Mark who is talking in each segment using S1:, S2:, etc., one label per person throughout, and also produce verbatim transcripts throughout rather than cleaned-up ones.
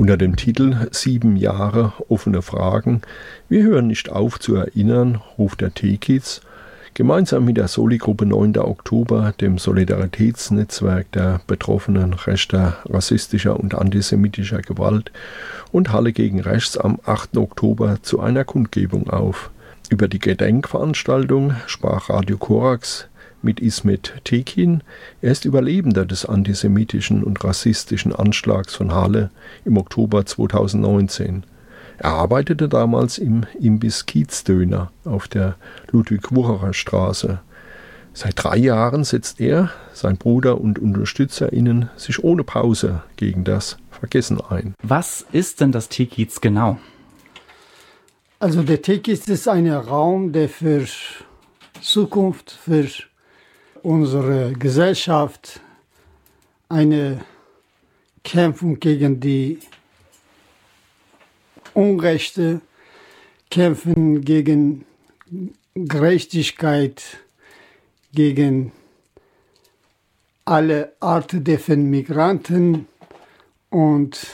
S1: Unter dem Titel Sieben Jahre offene Fragen, wir hören nicht auf zu erinnern, ruft der T-Kids gemeinsam mit der Soli-Gruppe neunter Oktober, dem Solidaritätsnetzwerk der Betroffenen rechter, rassistischer und antisemitischer Gewalt und Halle gegen Rechts am achten Oktober zu einer Kundgebung auf. Über die Gedenkveranstaltung sprach Radio Korax mit Ismet Tekin. Er ist Überlebender des antisemitischen und rassistischen Anschlags von Halle im Oktober zweitausendneunzehn. Er arbeitete damals im Imbiss Kiezdöner auf der Ludwig-Wucherer-Straße. Seit drei Jahren setzt er, sein Bruder und UnterstützerInnen sich ohne Pause gegen das Vergessen ein.
S2: Was ist denn das T-Kiez genau?
S3: Also der T-Kiez ist ein Raum, der für Zukunft, für unsere Gesellschaft eine Kämpfung gegen die Unrechte, kämpfen gegen Gerechtigkeit, gegen alle Arten von Migranten und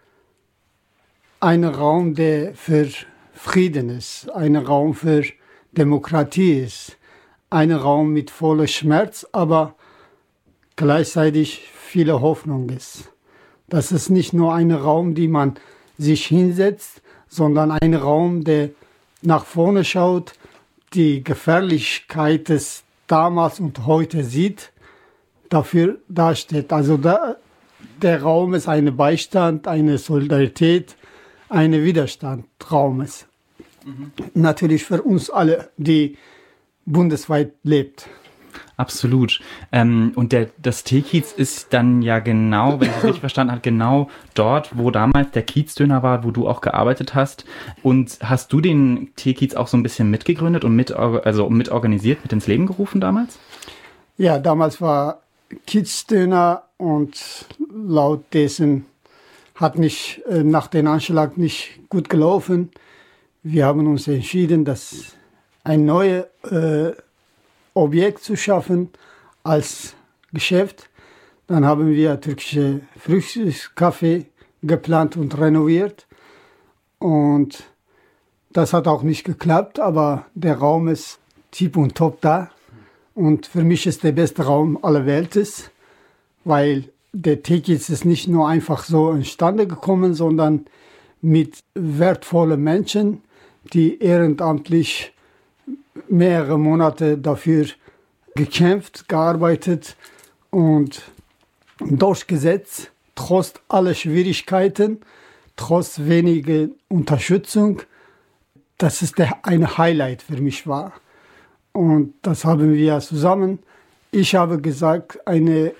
S3: ein Raum, der für Frieden ist, ein Raum für Demokratie ist, ein Raum mit voller Schmerz, aber gleichzeitig viele Hoffnung ist. Das ist nicht nur ein Raum, den man sich hinsetzt, sondern ein Raum, der nach vorne schaut, die Gefährlichkeit des damals und heute sieht, dafür dasteht. Also da, der Raum ist ein Beistand, eine Solidarität, ein Widerstandsraum ist. Mhm. Natürlich für uns alle, die bundesweit lebt.
S2: Absolut. Ähm, und der, das T-Kiez ist dann ja genau, wenn ich es richtig verstanden habe, genau dort, wo damals der Kiezdöner war, wo du auch gearbeitet hast. Und hast du den T-Kiez auch so ein bisschen mitgegründet und mit, also mitorganisiert, mit ins Leben gerufen damals?
S3: Ja, damals war Kiezdöner und laut dessen hat nicht äh, nach dem Anschlag nicht gut gelaufen. Wir haben uns entschieden, dass ein neues äh, Objekt zu schaffen als Geschäft. Dann haben wir türkische Frühstückskaffee geplant und renoviert. Und das hat auch nicht geklappt, aber der Raum ist tipp und top da. Und für mich ist der beste Raum aller Welt, weil der T-Kiez ist nicht nur einfach so entstanden gekommen, sondern mit wertvollen Menschen, die ehrenamtlich mehrere Monate dafür gekämpft, gearbeitet und durchgesetzt, trotz aller Schwierigkeiten, trotz weniger Unterstützung. Das ist der, ein Highlight für mich war. Und das haben wir zusammen. Ich habe gesagt, eine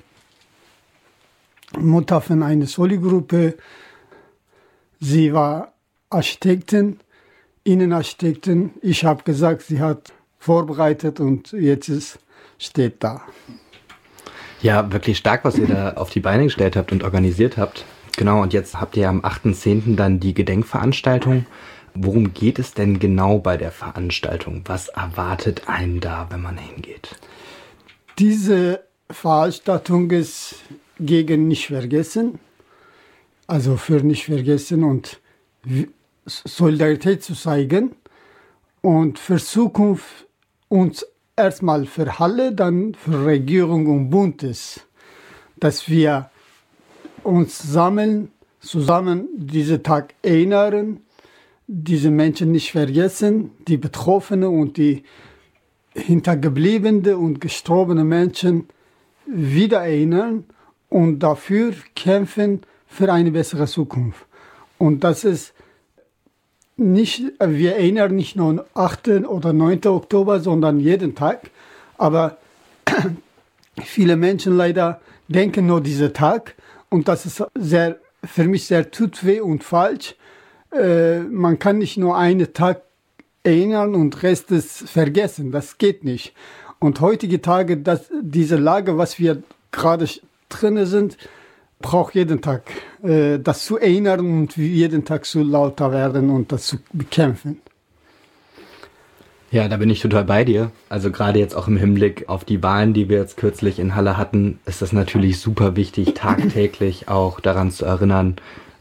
S3: Mutter von einer Soli-Gruppe, sie war Architektin, Innenarchitektin. Ich habe gesagt, sie hat vorbereitet und jetzt ist, steht da.
S4: Ja, wirklich stark, was ihr da auf die Beine gestellt habt und organisiert habt. Genau, und jetzt habt ihr am achten zehnten dann die Gedenkveranstaltung. Worum geht es denn genau bei der Veranstaltung? Was erwartet einen da, wenn man hingeht?
S3: Diese Veranstaltung ist gegen nicht vergessen, also für nicht vergessen und Solidarität zu zeigen und für Zukunft uns erstmal für Halle, dann für Regierung und Bundes, dass wir uns sammeln, zusammen diesen Tag erinnern, diese Menschen nicht vergessen, die Betroffenen und die hintergebliebenen und gestorbenen Menschen wieder erinnern und dafür kämpfen für eine bessere Zukunft. Und das ist nicht, wir erinnern nicht nur am achten oder neunten Oktober, sondern jeden Tag. Aber viele Menschen leider denken nur diesen Tag und das ist sehr, für mich sehr tut weh und falsch. Äh, man kann nicht nur einen Tag erinnern und Rest ist vergessen. Das geht nicht. Und heutige Tage, das, diese Lage, was wir gerade drin sind, braucht jeden Tag äh, das zu erinnern und jeden Tag zu lauter werden und das zu bekämpfen.
S4: Ja, da bin ich total bei dir. Also gerade jetzt auch im Hinblick auf die Wahlen, die wir jetzt kürzlich in Halle hatten, ist das natürlich super wichtig, tagtäglich auch daran zu erinnern,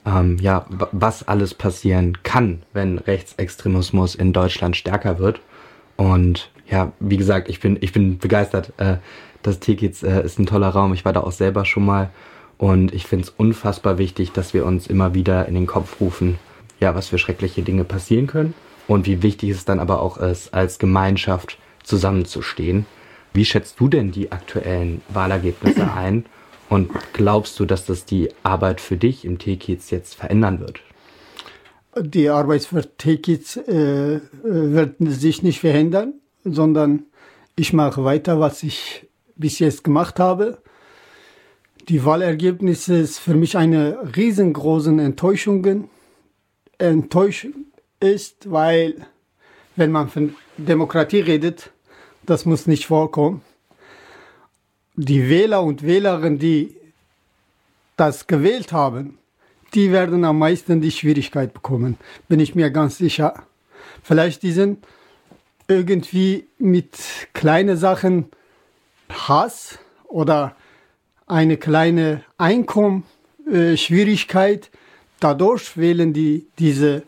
S4: ähm, ja, w- was alles passieren kann, wenn Rechtsextremismus in Deutschland stärker wird. Und ja, wie gesagt, ich bin, ich bin begeistert. Äh, das Tekiz äh, ist ein toller Raum. Ich war da auch selber schon mal. Und ich finde es unfassbar wichtig, dass wir uns immer wieder in den Kopf rufen, ja, was für schreckliche Dinge passieren können. Und wie wichtig es dann aber auch ist, als Gemeinschaft zusammenzustehen. Wie schätzt du denn die aktuellen Wahlergebnisse ein? Und glaubst du, dass das die Arbeit für dich im Tekiz jetzt verändern wird?
S3: Die Arbeit für Tekiz äh, wird sich nicht verändern, sondern ich mache weiter, was ich bis jetzt gemacht habe. Die Wahlergebnisse ist für mich eine riesengroße Enttäuschung. Enttäuschung ist, weil, wenn man von Demokratie redet, das muss nicht vorkommen. Die Wähler und Wählerinnen, die das gewählt haben, die werden am meisten die Schwierigkeit bekommen, bin ich mir ganz sicher. Vielleicht die sind irgendwie mit kleinen Sachen Hass oder eine kleine Einkommensschwierigkeit, dadurch wählen die diese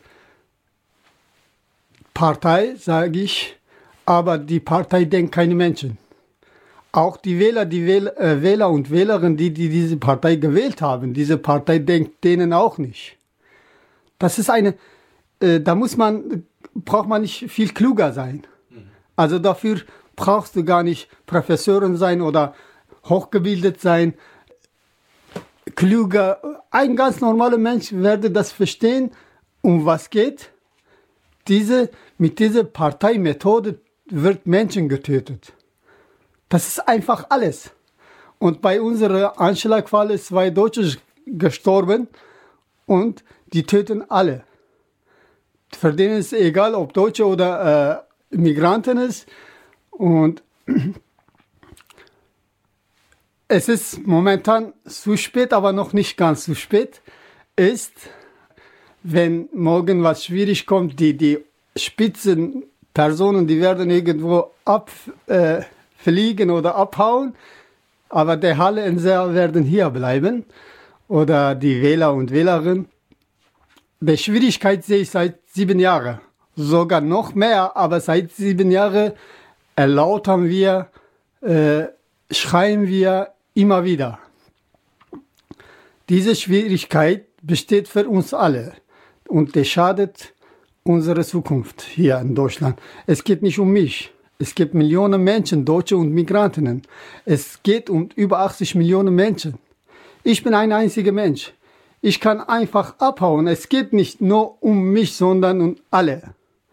S3: Partei, sage ich, aber die Partei denkt keine Menschen. Auch die Wähler, die Wähl, äh, Wähler und Wählerinnen, die, die diese Partei gewählt haben, diese Partei denkt denen auch nicht. Das ist eine, äh, da muss man, braucht man nicht viel kluger sein. Also dafür brauchst du gar nicht Professoren sein oder hochgebildet sein. Kluger, ein ganz normaler Mensch werde das verstehen, um was geht. Diese, mit dieser Parteimethode wird Menschen getötet. Das ist einfach alles. Und bei unserem Anschlagfall ist zwei Deutsche gestorben und die töten alle. Für denen ist es egal, ob Deutsche oder äh, Migranten ist. Und es ist momentan zu spät, aber noch nicht ganz zu spät, ist, wenn morgen was schwierig kommt, die, die Spitzenpersonen, die werden irgendwo abfliegen äh, oder abhauen, aber der Hallenser werden hier bleiben oder die Wähler und Wählerinnen. Die Schwierigkeit sehe ich seit sieben Jahren, sogar noch mehr, aber seit sieben Jahren erlautern wir, äh, schreien wir immer wieder. Diese Schwierigkeit besteht für uns alle und das schadet unserer Zukunft hier in Deutschland. Es geht nicht um mich. Es gibt Millionen Menschen, Deutsche und Migranten. Es geht um über achtzig Millionen Menschen. Ich bin ein einziger Mensch. Ich kann einfach abhauen. Es geht nicht nur um mich, sondern um alle.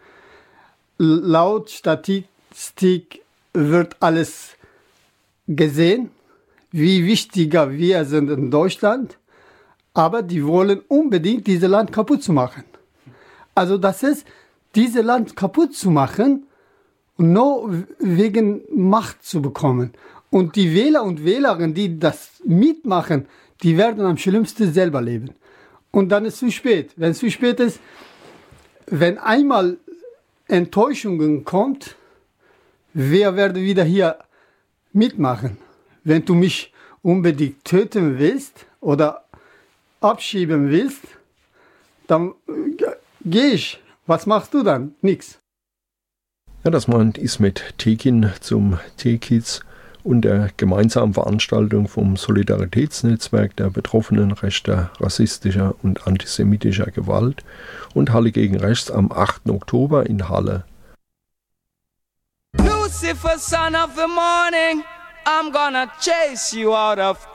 S3: Laut Statistik wird alles gesehen, wie wichtiger wir sind in Deutschland. Aber die wollen unbedingt dieses Land kaputt zu machen. Also das ist, dieses Land kaputt zu machen, nur wegen Macht zu bekommen. Und die Wähler und Wählerinnen, die das mitmachen, die werden am schlimmsten selber leben. Und dann ist es zu spät. Wenn es zu spät ist, wenn einmal Enttäuschungen kommt, wer werde wieder hier mitmachen? Wenn du mich unbedingt töten willst oder abschieben willst, dann gehe ich. Was machst du dann? Nix.
S1: Ja, das meint Ismet Tekin zum Tekiz und der gemeinsamen Veranstaltung vom Solidaritätsnetzwerk der Betroffenen rechter, rassistischer und antisemitischer Gewalt und Halle gegen Rechts am achten Oktober in Halle.
S5: Lucifer, son of the morning, I'm gonna chase you out of